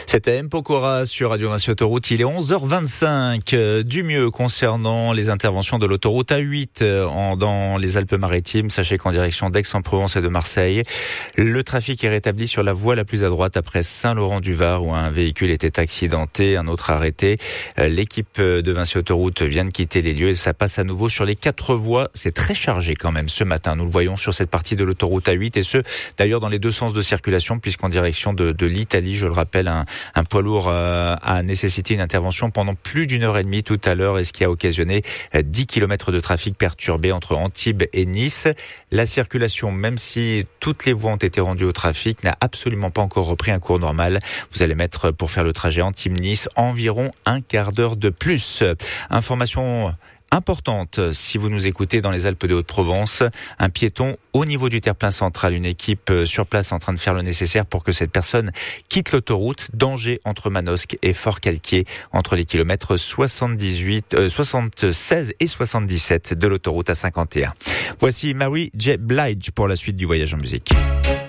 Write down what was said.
C'était M. Pokora sur Radio Vinci Autoroute. Il est 11h25. Du mieux concernant les interventions de l'autoroute A8 dans les Alpes-Maritimes. Sachez qu'en direction d'Aix-en-Provence et de Marseille, le trafic est rétabli sur la voie la plus à droite après Saint-Laurent-du-Var où un véhicule était accidenté, un autre arrêté. L'équipe de Vinci Autoroute vient de quitter les lieux et ça passe à nouveau sur les 4 voies. C'est très chargé quand même ce matin. Nous le voyons sur cette partie de l'autoroute A8 et ce, d'ailleurs, dans les deux sens de circulation puisqu'en direction de l'Italie, je le rappelle, un poids lourd a nécessité une intervention pendant plus d'une heure et demie tout à l'heure et ce qui a occasionné 10 km de trafic perturbé entre Antibes et Nice. La circulation, même si toutes les voies ont été rendues au trafic, n'a absolument pas encore repris un cours normal. Vous allez mettre pour faire le trajet Antibes-Nice environ un quart d'heure de plus. Information importante, si vous nous écoutez dans les Alpes de Haute-Provence, un piéton au niveau du terre-plein central, une équipe sur place en train de faire le nécessaire pour que cette personne quitte l'autoroute. Danger entre Manosque et Fort-Calquier, entre les kilomètres 76 et 77 de l'autoroute A51. Voici Mary J. Blige pour la suite du voyage en musique.